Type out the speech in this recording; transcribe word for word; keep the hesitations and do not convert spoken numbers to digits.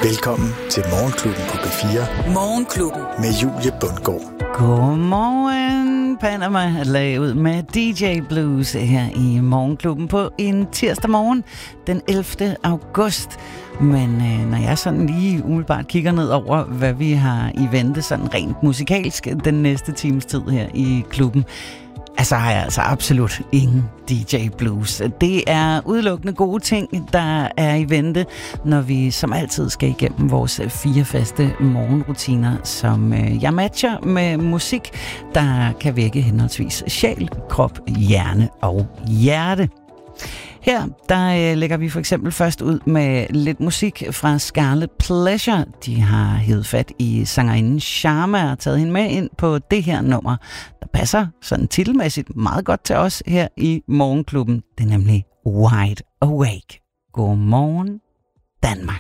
Velkommen til Morgenklubben på P fire. Morgenklubben. Med Julie Bundgaard. Godmorgen, Panama lagde ud med D J Blues her i Morgenklubben på en tirsdag morgen, den ellevte august. Men øh, når jeg sådan lige umiddelbart kigger ned over, hvad vi har i vente sådan rent musikalsk den næste times tid her i klubben, altså har jeg altså absolut ingen D J Blues. Det er udelukkende gode ting, der er i vente, når vi som altid skal igennem vores fire faste morgenrutiner, som jeg matcher med musik, der kan vække henholdsvis sjæl, krop, hjerne og hjerte. Her, der øh, lægger vi for eksempel først ud med lidt musik fra Scarlet Pleasure. De har hævet fat i sangerinden Sharma og taget hende med ind på det her nummer, der passer sådan titelmæssigt meget godt til os her i Morgenklubben. Det er nemlig Wide Awake. Godmorgen, Danmark.